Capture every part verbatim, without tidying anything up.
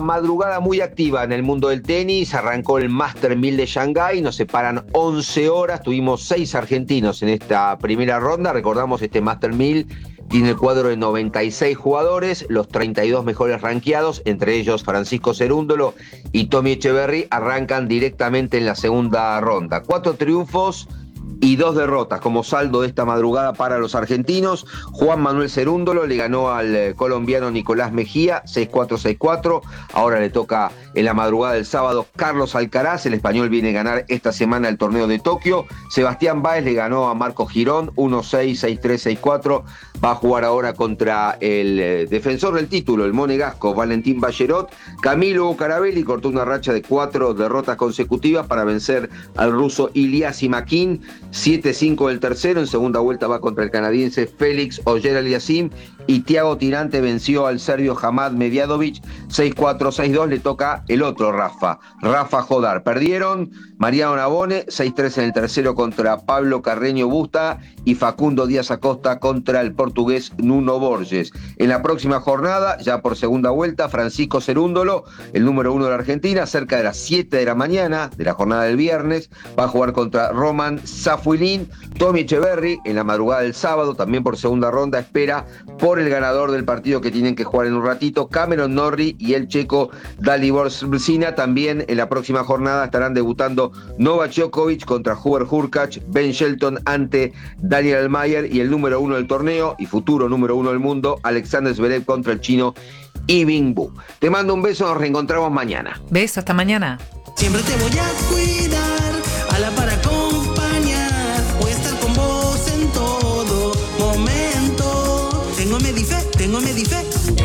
madrugada muy activa en el mundo del tenis. Arrancó el Master mil de Shanghái, nos separan once horas, tuvimos seis argentinos en esta primera ronda. Recordamos, este Master mil tiene el cuadro de noventa y seis jugadores, los treinta y dos mejores rankeados, entre ellos Francisco Cerúndolo y Tommy Echeverry, arrancan directamente en la segunda ronda. Cuatro triunfos y dos derrotas como saldo de esta madrugada para los argentinos. Juan Manuel Cerúndolo le ganó al eh, colombiano Nicolás Mejía seis cuatro seis cuatro. Ahora le toca en la madrugada del sábado Carlos Alcaraz, el español viene a ganar esta semana el torneo de Tokio. Sebastián Báez le ganó a Marco Girón uno seis seis tres seis cuatro. Va a jugar ahora contra el eh, defensor del título, el monegasco Valentín Ballerot. Camilo Bucarabelli cortó una racha de cuatro derrotas consecutivas para vencer al ruso Ilyas Simakin. siete cinco del tercero, en segunda vuelta va contra el canadiense Félix Auger-Aliassime, y Thiago Tirante venció al serbio Hamad Medjadovic seis cuatro seis dos. Le toca el otro Rafa, Rafa Jodar. Perdieron Mariano Navone seis tres en el tercero contra Pablo Carreño Busta, y Facundo Díaz Acosta contra el portugués Nuno Borges. En la próxima jornada, ya por segunda vuelta, Francisco Cerúndolo, el número uno de la Argentina, cerca de las siete de la mañana de la jornada del viernes, va a jugar contra Roman Safuilin. Tommy Echeverry, en la madrugada del sábado, también por segunda ronda, espera por el ganador del partido que tienen que jugar en un ratito, Cameron Norrie y el checo Dalibor Svrčina. También en la próxima jornada estarán debutando Novak Djokovic contra Hubert Hurkacz, Ben Shelton ante Daniel Almayer, y el número uno del torneo y futuro número uno del mundo, Alexander Zverev contra el chino Yibing Bu. Te mando un beso, nos reencontramos mañana. Beso, hasta mañana. Siempre te voy a cuidar, a la par acompañar, voy a estar con vos en todo momento. Tengo Medife, tengo Medife.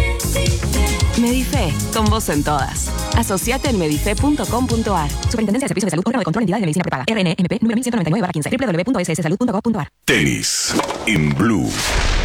Medife, con vos en todas. Asociate en medife punto com punto ar. Superintendencia de Servicios de Salud, órgano de control, entidad de medicina prepaga. R N M P número mil ciento noventa y nueve barra quince. doble u doble u doble u punto s s salud punto gov punto ar. Tenis en Blue.